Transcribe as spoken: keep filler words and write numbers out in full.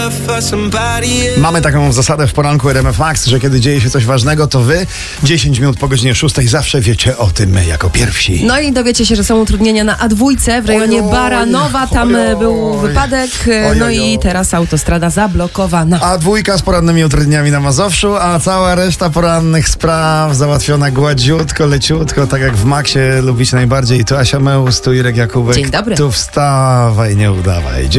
Mamy taką zasadę w poranku R M F Max, że kiedy dzieje się coś ważnego, to wy dziesięć minut po godzinie szóstej zawsze wiecie o tym jako pierwsi. No i dowiecie się, że są utrudnienia na A dwa w rejonie Ojoj, Baranowa. Tam ojoj, był wypadek, ojoj, no i teraz autostrada zablokowana. A dwójka z porannymi utrudnieniami na Mazowszu, a cała reszta porannych spraw załatwiona gładziutko, leciutko, tak jak w Maxie lubicie najbardziej. Tu Asia Meus, tu Irek Jakubek. Dzień dobry. Tu wstawaj, nie udawaj.